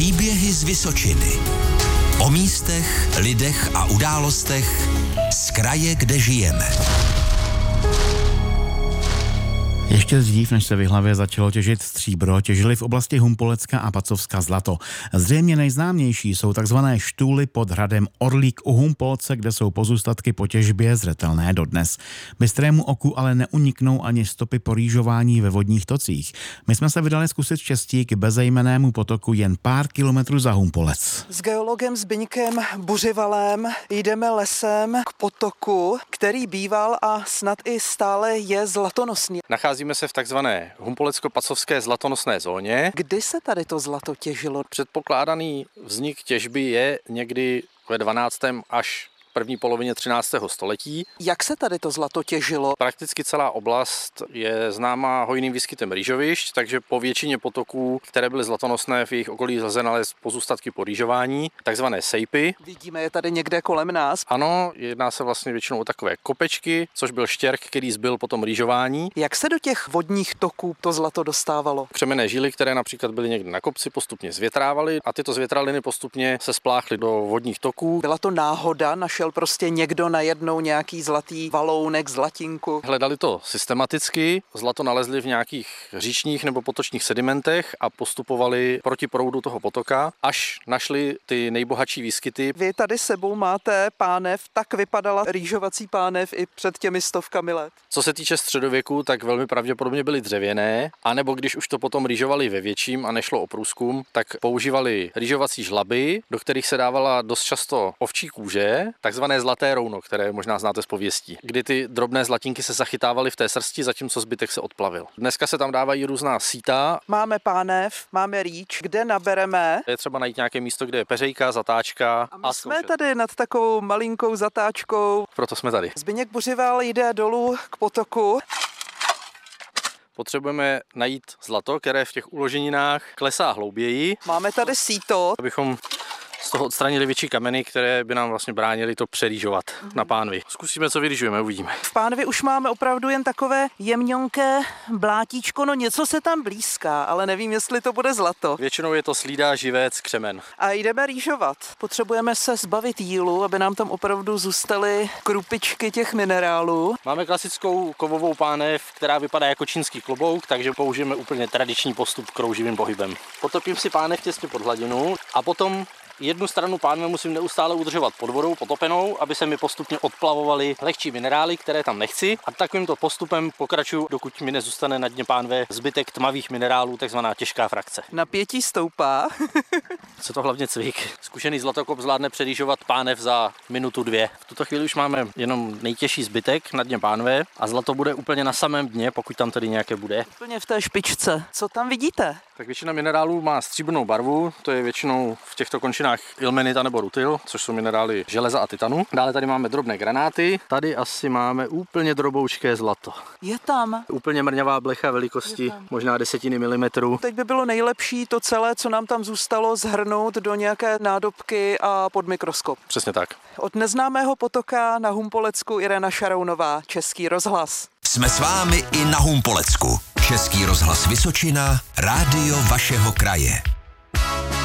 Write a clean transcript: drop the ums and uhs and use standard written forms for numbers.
Příběhy z Vysočiny. O místech, lidech a událostech z kraje, kde žijeme. Ještě dřív, než se v Jihlavě začalo těžit stříbro, těžili v oblasti Humpolecka a Pacovska zlato. Zřejmě nejznámější jsou takzvané štúly pod hradem Orlík u Humpolce, kde jsou pozůstatky po těžbě zřetelné dodnes. Bystrému oku ale neuniknou ani stopy po rýžování ve vodních tocích. My jsme se vydali zkusit štěstí k bezejmennému potoku jen pár kilometrů za Humpolec. S geologem Zbyňkem Buřivalem jdeme lesem k potoku, který býval a snad i stále je zlatonosný. Nacházíme se v takzvané humpolecko-pacovské zlatonosné zóně. Kdy se tady to zlato těžilo? Předpokládaný vznik těžby je někdy ve 12. až první polovině 13. století. Jak se tady to zlato těžilo? Prakticky celá oblast je známá hojným výskytem rýžovišť, takže po většině potoků, které byly zlatonosné, v jejich okolí lze nalézt pozůstatky po rýžování, takzvané sejpy. Vidíme je tady někde kolem nás. Ano, jedná se vlastně většinou o takové kopečky, což byl štěrk, který zbyl po tom rýžování. Jak se do těch vodních toků to zlato dostávalo? Křemenné žily, které například byly někde na kopci, postupně zvětrávaly a tyto zvětraliny postupně se spláchly do vodních toků. Byla to náhoda, našel prostě někdo najednou nějaký zlatý valounek, zlatinku? Hledali to systematicky, zlato nalezli v nějakých říčních nebo potočních sedimentech a postupovali proti proudu toho potoka, až našli ty nejbohatší výskyty. Vy tady sebou máte pánev, tak vypadala rýžovací pánev i před těmi stovkami let. Co se týče středověku, tak velmi pravděpodobně byly dřevěné, anebo když už to potom rýžovali ve větším a nešlo o průzkum, tak používali rýžovací žlaby, do kterých se dávala dost často ovčí kůže, takzvané zlaté rouno, které možná znáte z pověstí, kdy ty drobné zlatinky se zachytávaly v té srsti, zatímco zbytek se odplavil. Dneska se tam dávají různá síta. Máme pánev, máme rýč, kde nabereme. Je třeba najít nějaké místo, kde je peřejka, zatáčka. A my jsme tady nad takovou malinkou zatáčkou. Proto jsme tady. Zbyněk Buřival jde dolů k potoku. Potřebujeme najít zlato, které v těch uloženinách klesá hlouběji. Máme tady síto. Abychom z toho odstranili větší kameny, které by nám vlastně bránily to přerýžovat na pánvi. Zkusíme, co vyrýžujeme, uvidíme. V pánvi už máme opravdu jen takové jemňonké blátíčko, no něco se tam blízká, ale nevím, jestli to bude zlato. Většinou je to slída, živec, křemen. A jdeme rýžovat. Potřebujeme se zbavit jílu, aby nám tam opravdu zůstaly krupičky těch minerálů. Máme klasickou kovovou pánev, která vypadá jako čínský klobouk, takže použijeme úplně tradiční postup krouživým pohybem. Potopím si pánev těsně pod hladinu a potom jednu stranu pánve musím neustále udržovat pod vodou potopenou, aby se mi postupně odplavovaly lehčí minerály, které tam nechci. A takovýmto postupem pokračuju, dokud mi nezůstane na dně pánve zbytek tmavých minerálů, takzvaná těžká frakce. Napětí stoupá. Co to hlavně cvik. Zkušený zlatokop zvládne přerýžovat pánev za minutu, dvě. V tuto chvíli už máme jenom nejtěžší zbytek na dně pánve a zlato bude úplně na samém dně, pokud tam tedy nějaké bude. Úplně v té špičce. Co tam vidíte? Tak většina minerálů má stříbrnou barvu, to je většinou v těchto končinách ilmenita nebo rutil, což jsou minerály železa a titanu. Dále tady máme drobné granáty, tady asi máme úplně droboučké zlato. Je tam. Úplně mrňavá blecha velikosti, možná desetiny milimetru. Teď by bylo nejlepší to celé, co nám tam zůstalo, zhrnout do nějaké nádobky a pod mikroskop. Přesně tak. Od neznámého potoka na Humpolecku Irena Šarounová, Český rozhlas. Jsme s vámi i na Humpolecku. Český rozhlas Vysočina, rádio vašeho kraje.